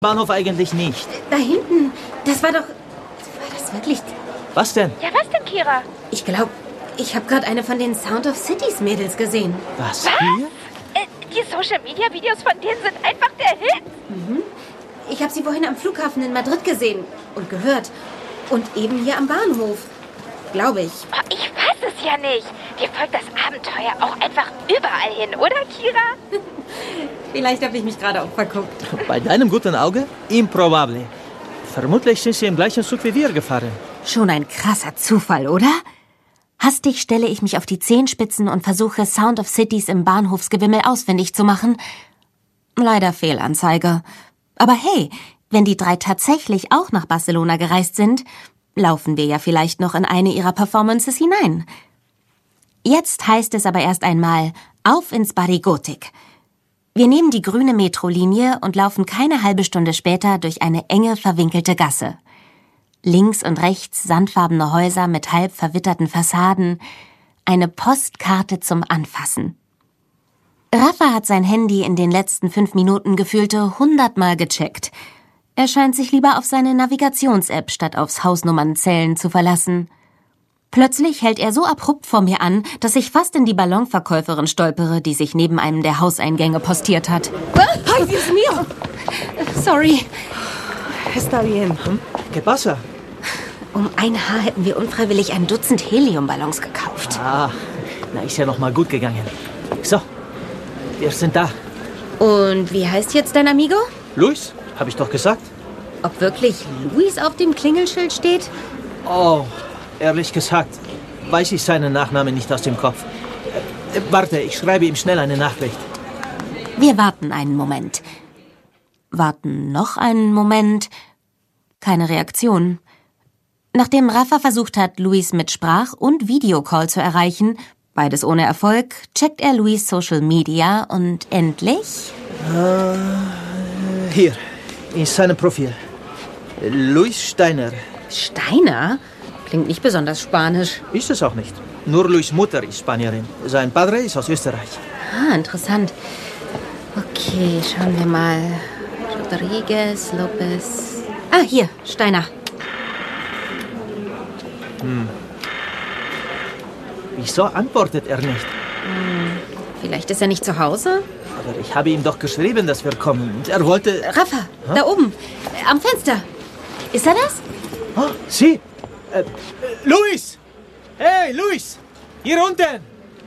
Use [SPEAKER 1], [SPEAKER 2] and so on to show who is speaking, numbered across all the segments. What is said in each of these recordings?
[SPEAKER 1] Bahnhof eigentlich nicht.
[SPEAKER 2] Da hinten, das war doch... War das wirklich...
[SPEAKER 1] Was denn?
[SPEAKER 3] Ja, was denn, Kira?
[SPEAKER 2] Ich glaube, ich habe gerade eine von den Sound of Cities Mädels gesehen.
[SPEAKER 1] Was? Hier?
[SPEAKER 3] Die Social-Media-Videos von denen sind einfach der Hit.
[SPEAKER 2] Ich habe sie vorhin am Flughafen in Madrid gesehen und gehört. Und eben hier am Bahnhof. Glaube ich.
[SPEAKER 3] Oh, ich weiß es ja nicht. Dir folgt das Abenteuer auch einfach überall hin, oder, Kira?
[SPEAKER 2] Vielleicht habe ich mich gerade auch verguckt.
[SPEAKER 1] Bei deinem guten Auge? Improbable. Vermutlich sind sie im gleichen Zug wie wir gefahren.
[SPEAKER 2] Schon ein krasser Zufall, oder? Hastig stelle ich mich auf die Zehenspitzen und versuche, Sound of Cities im Bahnhofsgewimmel ausfindig zu machen. Leider Fehlanzeige. Aber hey, wenn die drei tatsächlich auch nach Barcelona gereist sind, laufen wir ja vielleicht noch in eine ihrer Performances hinein. Jetzt heißt es aber erst einmal, auf ins Barrigotik. Wir nehmen die grüne Metrolinie und laufen keine halbe Stunde später durch eine enge, verwinkelte Gasse. Links und rechts sandfarbene Häuser mit halb verwitterten Fassaden. Eine Postkarte zum Anfassen. Rafa hat sein Handy in den letzten 5 Minuten gefühlte 100-mal gecheckt. Er scheint sich lieber auf seine Navigations-App statt aufs Hausnummernzählen zu verlassen. Plötzlich hält er so abrupt vor mir an, dass ich fast in die Ballonverkäuferin stolpere, die sich neben einem der Hauseingänge postiert hat.
[SPEAKER 4] ¡Ay, Dios mío!
[SPEAKER 2] Sorry.
[SPEAKER 4] Está bien.
[SPEAKER 1] ¿Qué pasa?
[SPEAKER 2] Um ein Haar hätten wir unfreiwillig ein Dutzend Heliumballons gekauft.
[SPEAKER 1] Na, ist ja noch mal gut gegangen. So, wir sind da.
[SPEAKER 2] Und wie heißt jetzt dein Amigo?
[SPEAKER 1] Luis, habe ich doch gesagt.
[SPEAKER 2] Ob wirklich Luis auf dem Klingelschild steht?
[SPEAKER 1] Oh, ehrlich gesagt, weiß ich seinen Nachnamen nicht aus dem Kopf. Warte, ich schreibe ihm schnell eine Nachricht.
[SPEAKER 2] Wir warten einen Moment. Warten noch einen Moment. Keine Reaktion. Nachdem Rafa versucht hat, Luis mit Sprach- und Videocall zu erreichen, beides ohne Erfolg, checkt er Luis Social Media und endlich...
[SPEAKER 1] Hier, in seinem Profil. Luis Steiner.
[SPEAKER 2] Steiner? Klingt nicht besonders spanisch.
[SPEAKER 1] Ist es auch nicht. Nur Luis' Mutter ist Spanierin. Sein Padre ist aus Österreich.
[SPEAKER 2] Interessant. Okay, schauen wir mal. Rodriguez, Lopez... hier, Steiner.
[SPEAKER 1] Wieso antwortet er nicht?
[SPEAKER 2] Vielleicht ist er nicht zu Hause?
[SPEAKER 1] Aber ich habe ihm doch geschrieben, dass wir kommen. Und er wollte...
[SPEAKER 2] Rafa, da oben, am Fenster. Ist er das?
[SPEAKER 1] Oh, Sie! Luis! Hey, Luis! Hier unten!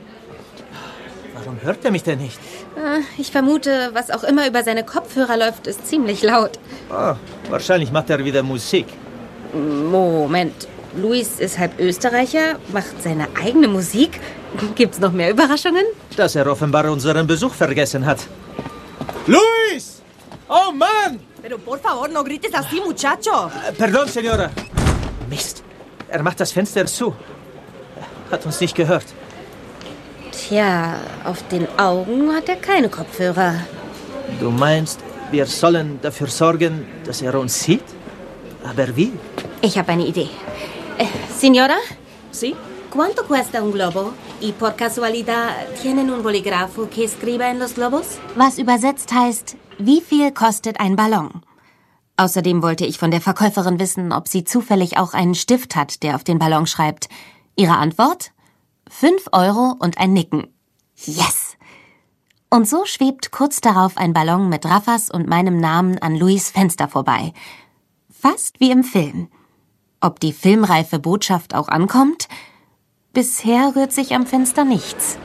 [SPEAKER 1] Warum hört er mich denn nicht?
[SPEAKER 2] Ich vermute, was auch immer über seine Kopfhörer läuft, ist ziemlich laut.
[SPEAKER 1] Wahrscheinlich macht er wieder Musik.
[SPEAKER 2] Moment, Luis ist halb Österreicher, macht seine eigene Musik. Gibt's noch mehr Überraschungen?
[SPEAKER 1] Dass er offenbar unseren Besuch vergessen hat. Luis! Oh Mann!
[SPEAKER 4] Pero por favor, no grites así, muchacho.
[SPEAKER 1] Pardon, Senora. Mist, er macht das Fenster zu. Hat uns nicht gehört.
[SPEAKER 2] Tja, auf den Augen hat er keine Kopfhörer.
[SPEAKER 1] Du meinst, wir sollen dafür sorgen, dass er uns sieht? Aber wie?
[SPEAKER 2] Ich habe eine Idee. Signora?
[SPEAKER 4] ¿Sí?
[SPEAKER 2] ¿Cuánto cuesta un globo? ¿Y por casualidad tienen un bolígrafo que escriba en los globos? Was übersetzt heißt, wie viel kostet ein Ballon? Außerdem wollte ich von der Verkäuferin wissen, ob sie zufällig auch einen Stift hat, der auf den Ballon schreibt. Ihre Antwort? 5 Euro und ein Nicken. Yes! Und so schwebt kurz darauf ein Ballon mit Rafas und meinem Namen an Luis' Fenster vorbei. Fast wie im Film. Ob die filmreife Botschaft auch ankommt? Bisher rührt sich am Fenster nichts.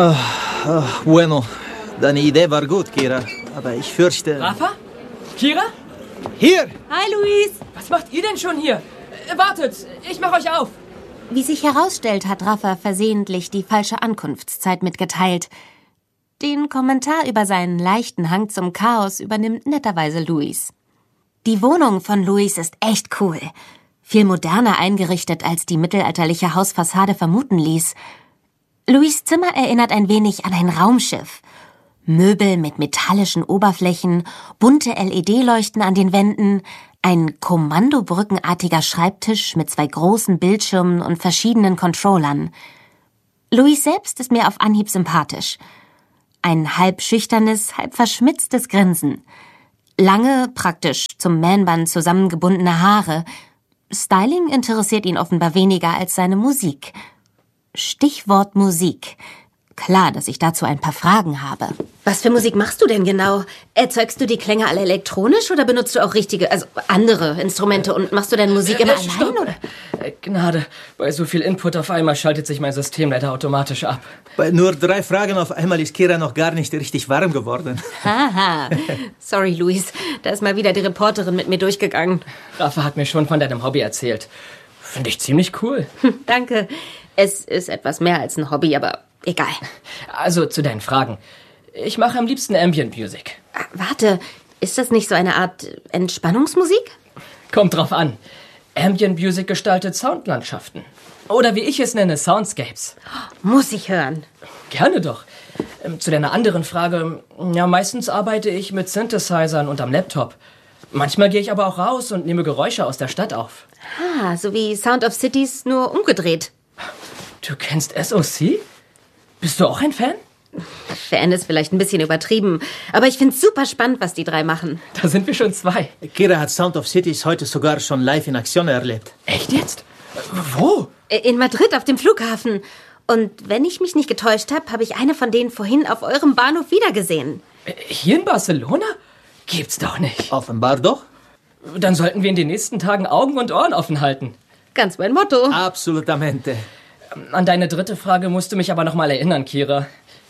[SPEAKER 1] Bueno, deine Idee war gut, Kira. Aber ich fürchte...
[SPEAKER 5] Rafa? Kira?
[SPEAKER 1] Hier!
[SPEAKER 4] Hi, Luis.
[SPEAKER 5] Was macht ihr denn schon hier? Wartet, ich mach euch auf.
[SPEAKER 2] Wie sich herausstellt, hat Rafa versehentlich die falsche Ankunftszeit mitgeteilt. Den Kommentar über seinen leichten Hang zum Chaos übernimmt netterweise Luis. Die Wohnung von Luis ist echt cool. Viel moderner eingerichtet, als die mittelalterliche Hausfassade vermuten ließ. Luis' Zimmer erinnert ein wenig an ein Raumschiff. Möbel mit metallischen Oberflächen, bunte LED-Leuchten an den Wänden, ein kommandobrückenartiger Schreibtisch mit 2 großen Bildschirmen und verschiedenen Controllern. Luis selbst ist mir auf Anhieb sympathisch. Ein halb schüchternes, halb verschmitztes Grinsen. Lange, praktisch zum Man-Bun zusammengebundene Haare. Styling interessiert ihn offenbar weniger als seine Musik. Stichwort Musik. Klar, dass ich dazu ein paar Fragen habe.
[SPEAKER 6] Was für Musik machst du denn genau? Erzeugst du die Klänge alle elektronisch oder benutzt du auch richtige, also andere Instrumente und machst du deine Musik immer allein? Oder?
[SPEAKER 5] Gnade, bei so viel Input auf einmal schaltet sich mein System leider automatisch ab.
[SPEAKER 1] Bei nur 3 Fragen auf einmal ist Kira noch gar nicht richtig warm geworden.
[SPEAKER 6] Haha. Sorry, Luis. Da ist mal wieder die Reporterin mit mir durchgegangen.
[SPEAKER 5] Rafa hat mir schon von deinem Hobby erzählt. Finde ich ziemlich cool.
[SPEAKER 6] Danke. Es ist etwas mehr als ein Hobby, aber egal.
[SPEAKER 5] Also zu deinen Fragen. Ich mache am liebsten Ambient Music.
[SPEAKER 6] Warte, ist das nicht so eine Art Entspannungsmusik?
[SPEAKER 5] Kommt drauf an. Ambient Music gestaltet Soundlandschaften. Oder wie ich es nenne, Soundscapes.
[SPEAKER 6] Muss ich hören.
[SPEAKER 5] Gerne doch. Zu deiner anderen Frage, ja, meistens arbeite ich mit Synthesizern und am Laptop. Manchmal gehe ich aber auch raus und nehme Geräusche aus der Stadt auf.
[SPEAKER 6] Ah, so wie Sound of Cities, nur umgedreht.
[SPEAKER 5] Du kennst SOC? Bist du auch ein Fan?
[SPEAKER 6] Fan ist vielleicht ein bisschen übertrieben, aber ich find's super spannend, was die 3 machen.
[SPEAKER 5] Da sind wir schon 2.
[SPEAKER 1] Kira hat Sound of Cities heute sogar schon live in Aktion erlebt.
[SPEAKER 5] Echt jetzt? Wo?
[SPEAKER 6] In Madrid auf dem Flughafen. Und wenn ich mich nicht getäuscht habe ich eine von denen vorhin auf eurem Bahnhof wiedergesehen.
[SPEAKER 5] Hier in Barcelona? Gibt's doch nicht.
[SPEAKER 1] Offenbar doch.
[SPEAKER 5] Dann sollten wir in den nächsten Tagen Augen und Ohren offen halten.
[SPEAKER 6] Ganz mein Motto.
[SPEAKER 1] Absolutamente.
[SPEAKER 5] An deine dritte Frage musst du mich aber noch mal erinnern, Kira.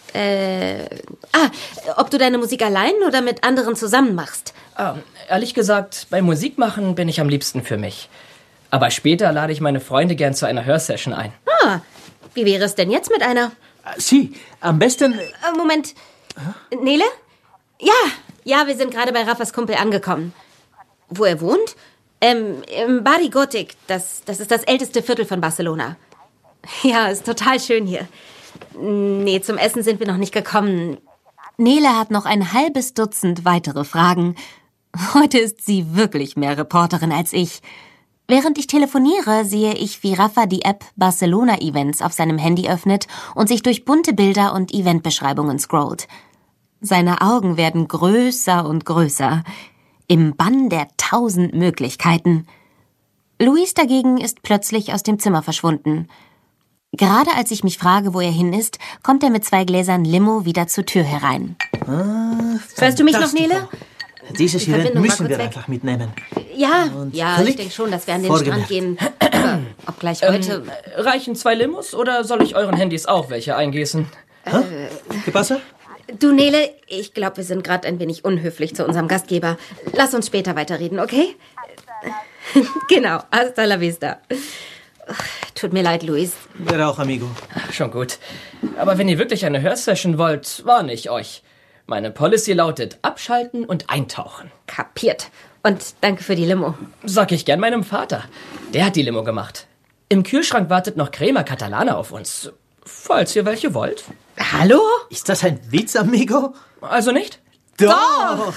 [SPEAKER 6] Ob du deine Musik allein oder mit anderen zusammen machst?
[SPEAKER 5] Ehrlich gesagt, beim Musikmachen bin ich am liebsten für mich. Aber später lade ich meine Freunde gern zu einer Hörsession ein.
[SPEAKER 6] Wie wäre es denn jetzt mit einer?
[SPEAKER 1] Sie, am besten...
[SPEAKER 6] Moment. Nele? Ja, wir sind gerade bei Rafas Kumpel angekommen. Wo er wohnt? Im Barri Gòtic. Das ist das älteste Viertel von Barcelona. Ja, ist total schön hier. Nee, zum Essen sind wir noch nicht gekommen.
[SPEAKER 2] Nele hat noch ein halbes Dutzend weitere Fragen. Heute ist sie wirklich mehr Reporterin als ich. Während ich telefoniere, sehe ich, wie Rafa die App Barcelona Events auf seinem Handy öffnet und sich durch bunte Bilder und Eventbeschreibungen scrollt. Seine Augen werden größer und größer. Im Bann der 1000 Möglichkeiten. Luis dagegen ist plötzlich aus dem Zimmer verschwunden. Gerade als ich mich frage, wo er hin ist, kommt er mit 2 Gläsern Limo wieder zur Tür herein.
[SPEAKER 6] Hörst du mich noch, Nele?
[SPEAKER 1] Dieses Event müssen wir einfach mitnehmen.
[SPEAKER 6] Ja, ich denke schon, dass wir an den Strand gehen. Aber ob gleich heute...
[SPEAKER 5] Reichen 2 Limos oder soll ich euren Handys auch welche eingießen?
[SPEAKER 1] ¿Qué pasa?
[SPEAKER 6] Du, Nele, ich glaube, wir sind gerade ein wenig unhöflich zu unserem Gastgeber. Lass uns später weiterreden, okay? Genau, hasta la vista. Tut mir leid, Luis.
[SPEAKER 1] Wir auch, amigo.
[SPEAKER 5] Schon gut. Aber wenn ihr wirklich eine Hörsession wollt, warne ich euch. Meine Policy lautet abschalten und eintauchen.
[SPEAKER 6] Kapiert. Und danke für die Limo.
[SPEAKER 5] Sag ich gern meinem Vater. Der hat die Limo gemacht. Im Kühlschrank wartet noch Crema Catalana auf uns. Falls ihr welche wollt.
[SPEAKER 6] Hallo?
[SPEAKER 1] Ist das ein Witz, amigo?
[SPEAKER 5] Also nicht?
[SPEAKER 1] Doch!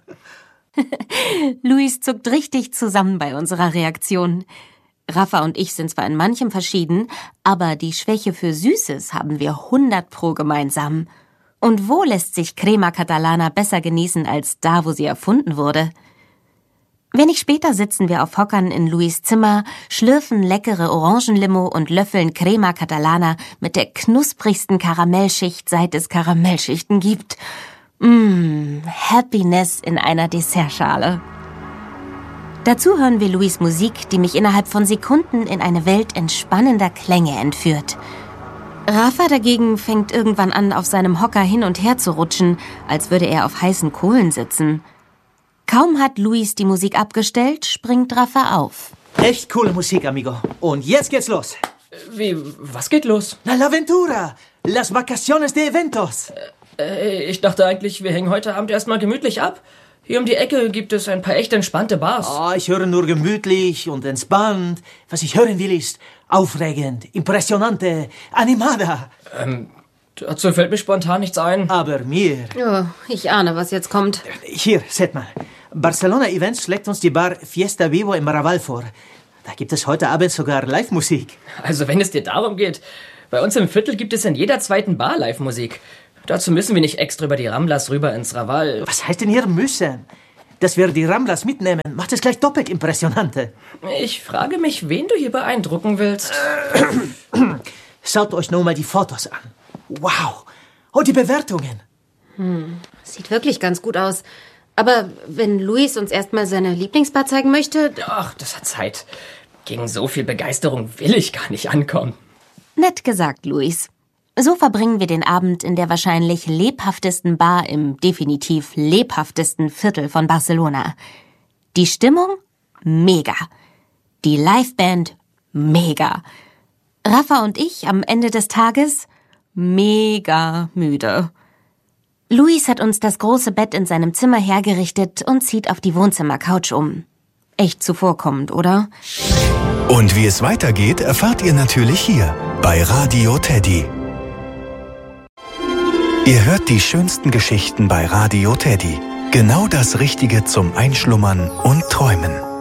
[SPEAKER 2] Luis zuckt richtig zusammen bei unserer Reaktion. Rafa und ich sind zwar in manchem verschieden, aber die Schwäche für Süßes haben wir 100% gemeinsam. Und wo lässt sich Crema Catalana besser genießen als da, wo sie erfunden wurde? Wenig später sitzen wir auf Hockern in Luis Zimmer, schlürfen leckere Orangenlimo und löffeln Crema Catalana mit der knusprigsten Karamellschicht, seit es Karamellschichten gibt. Happiness in einer Dessertschale. Dazu hören wir Luis Musik, die mich innerhalb von Sekunden in eine Welt entspannender Klänge entführt. Rafa dagegen fängt irgendwann an, auf seinem Hocker hin und her zu rutschen, als würde er auf heißen Kohlen sitzen. Kaum hat Luis die Musik abgestellt, springt Rafa auf.
[SPEAKER 1] Echt coole Musik, amigo. Und jetzt geht's los.
[SPEAKER 5] Was geht los?
[SPEAKER 1] La Aventura. Las vacaciones de eventos.
[SPEAKER 5] Ich dachte eigentlich, wir hängen heute Abend erstmal gemütlich ab. Hier um die Ecke gibt es ein paar echt entspannte Bars.
[SPEAKER 1] Oh, ich höre nur gemütlich und entspannt. Was ich hören will, ist aufregend, impressionante, animada.
[SPEAKER 5] Dazu fällt mir spontan nichts ein.
[SPEAKER 1] Aber mir...
[SPEAKER 6] Oh, ich ahne, was jetzt kommt.
[SPEAKER 1] Hier, seht mal. Barcelona Events schlägt uns die Bar Fiesta Vivo im Raval vor. Da gibt es heute Abend sogar Live-Musik.
[SPEAKER 5] Also wenn es dir darum geht, bei uns im Viertel gibt es in jeder zweiten Bar Live-Musik. Dazu müssen wir nicht extra über die Ramblas rüber ins Raval.
[SPEAKER 1] Was heißt denn hier müssen? dass wir die Ramblers mitnehmen, macht es gleich doppelt impressionanter.
[SPEAKER 5] Ich frage mich, wen du hier beeindrucken willst.
[SPEAKER 1] Schaut euch nur mal die Fotos an. Wow. Und die Bewertungen.
[SPEAKER 6] Sieht wirklich ganz gut aus. Aber wenn Luis uns erstmal seine Lieblingsbar zeigen möchte...
[SPEAKER 5] Ach, das hat Zeit. Gegen so viel Begeisterung will ich gar nicht ankommen.
[SPEAKER 2] Nett gesagt, Luis. So verbringen wir den Abend in der wahrscheinlich lebhaftesten Bar im definitiv lebhaftesten Viertel von Barcelona. Die Stimmung? Mega. Die Liveband? Mega. Rafa und ich am Ende des Tages? Mega müde. Luis hat uns das große Bett in seinem Zimmer hergerichtet und zieht auf die Wohnzimmercouch um. Echt zuvorkommend, oder?
[SPEAKER 7] Und wie es weitergeht, erfahrt ihr natürlich hier bei Radio Teddy. Ihr hört die schönsten Geschichten bei Radio Teddy. Genau das Richtige zum Einschlummern und Träumen.